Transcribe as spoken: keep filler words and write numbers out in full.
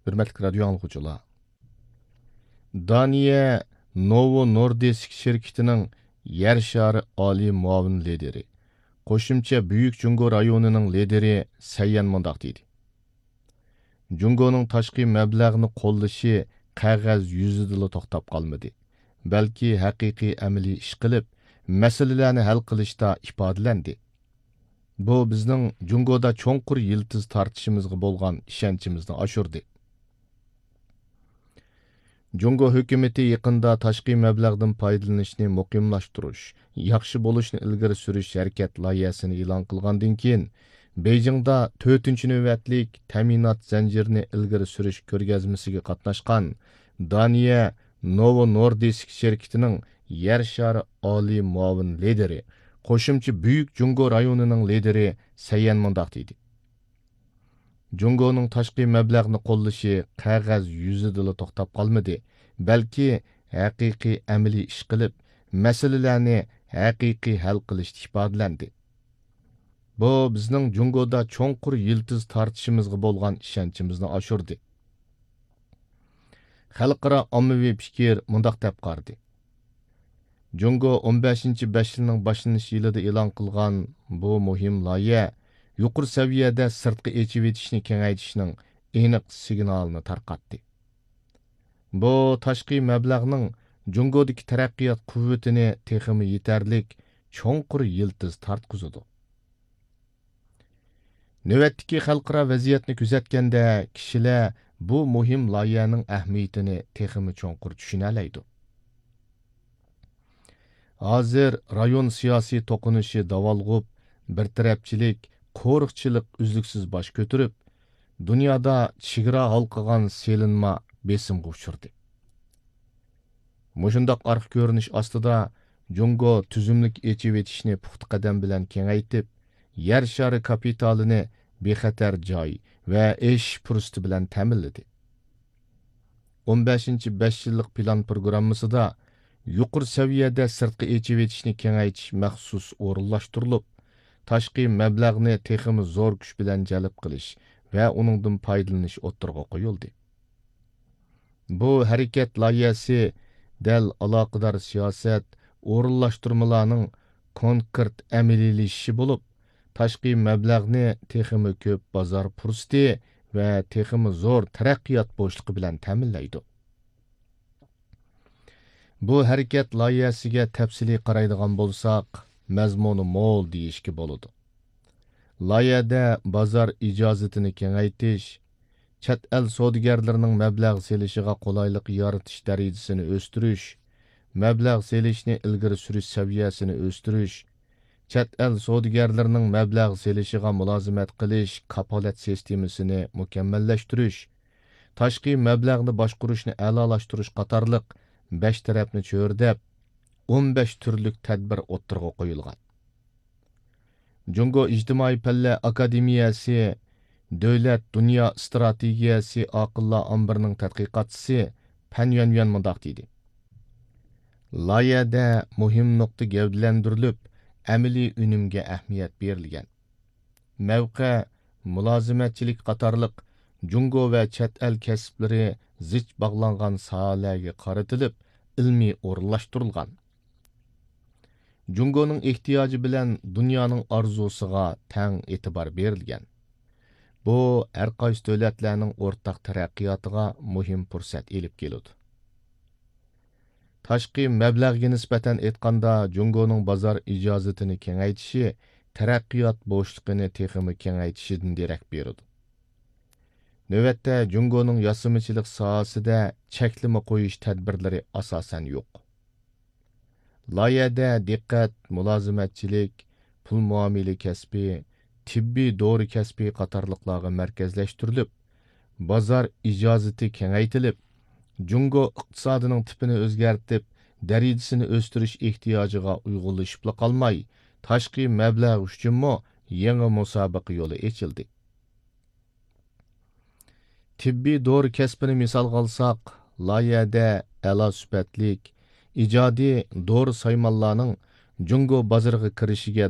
Hürmetlik radyo anlıqçılar. Daniya Novo Nordisk şirketining yer shari oliy muavin lideri, qo'shimcha Buyuk Jungo rayonining lideri Sayyan mundaq deydi. Jungoning tashqi mablag'ni qo'llashi qog'oz yuzidala to'xtab qolmadi, balki haqiqiy amaliy ish qilib, masalalarni hal qilishda ifodalandi. Bu bizning Jungoda cho'nqur yiltiz tortishimizga bo'lgan ishonchimizni oshirdi. Jungo hökuməti yaqında tashqi mablag'dan foydalanishni muqimlashtirish, yaxshi bo'lishni ilgari surish harakat loyihasini e'lon qilgandan keyin Beijingda to'rtinchi navbatlik ta'minot zanjirini ilgari surish ko'rgazmasiga qatnashgan Daniya Novo Nordisk şirketining yer shari oliy muavin lideri, qo'shimcha Buyuk Jungo rayonining lideri Sayyan mundaq deydi. Jungoning tashqi mablag'ni qo'llashi qog'oz yuzidala to'xtab qolmadi, balki haqiqiy amaliy ish qilib, masalalarni haqiqiy hal qilishda ifodalandi. Bu bizning Jungoda cho'nqur yiltiz tortishimizga bo'lgan ishonchimizni oshirdi. Xalqaro ommaviy fikr mundaq deb qaradi. Jungo o'n beshinchi besh yilning boshlanish yilida e'lon qilgan bu muhim loyiha yuqori saviyada sirtqi echib etishni kengaytirishning aniq signalini tarqatdi. Bu tashqi mablag'ning Jungodagi taraqqiyot quvvatini texmi yetarlik cho'nqur yiltiz tortqizadi. Navbatdagi xalqaro vaziyatni kuzatganda kishilar bu muhim loyihaning ahamiyatini texmi cho'nqur tushuna oladi. Hozir rayon siyosiy to'qinishi davolg'ib, bir tarafchilik, qo'riqchilik uzluksiz bosh ko'tarib, dunyoda chegara halqagan selinma besimga uchirdi. Mushundoq arq ko'rinish ostida Jungo tuzumlik echib etishni puxta qadam bilan kengaytib, yer shari kapitalini bexatar joy va ish fursati bilan ta'minladi. o'n beshinchi besh yillik plan programmasida yuqori saviyada sirtqi echib etishni kengaytish maxsus o'rinlashtirilib, tashqi mablag'ni texmi zo'r kuch bilan jalb qilish va uningdan foydalanish o'ttirg'a qo'yildi. Bu harakat loyihasi dal aloqador siyosat o'rinlashtirmalarning konkret amaliylashishi bo'lib, tashqi mablag'ni texmi ko'p bozor fursati va texmi zo'r taraqqiyot bo'shliqi bilan ta'minlaydi. Bu harakat loyihasiga tafsiliy qaraydigan bo'lsak, mazmuni mo'l deyishga bo'ladi. Loyihada bozor ijozatini kengaytirish, chet el savdogarlarining mablag' selishiga qulaylik yaratish darajasini o'stirish, mablag' selishni ilgari surish saviyasini o'stirish, chet el savdogarlarining mablag' selishiga mulozimat qilish kapolat sistemasini mukammallashtirish, tashqi mablag'ni boshqarishni a'lolashtirish qatorliq besh tarafni cho'rdab, o'n besh turlik tadbir o'ttirg'a qo'yilgan. Jungo ijtimoiy palla akademiyasi, davlat dunyo strategiyasi aqllar ombirining tadqiqotchisi Pan Yuan mundaq deydi. Loyihada muhim nuqta gavdalantirilib, amaliy unumga ahamiyat berilgan. Mavqa, mulozimatchilik qatorliq Jungo va chet el kasblari zich bog'langan sohalarga qaratilib, ilmiy o'rinlashtirilgan. Jungoning ehtiyoji bilan dunyoning orzusiga tang e'tibor berilgan. Bu har qaysi davlatlarning o'rtaq taraqqiyotiga muhim fursat elib keladi. Tashqi mablag'ga nisbatan aytganda Jungoning bozor ijozatini kengaytishi taraqqiyot bo'shliqini texmi kengaytishidan derak beradi. Navbatda Jungoning yasamachilik sohasida cheklama qo'yish tadbirlari asosan yo'q. Loyihada diqqat mulozimatchilik, pul muomala kasbi, tibbiy dori kasbi qatorliqlarga markazlashtirilib, bozor ijozati kengaytirilib, Jungo iqtisodining tipini o'zgartib, darajasini o'stirish ehtiyojiga uyg'unlashib qolmay, tashqi mablag' uchunmi yangi musobaqa yo'li ochildi. Tibbiy dori kasbini misol olsak, loyihada a'lo sifatlik ijodiy dori saymonlarning Jungo bozoriga kirishiga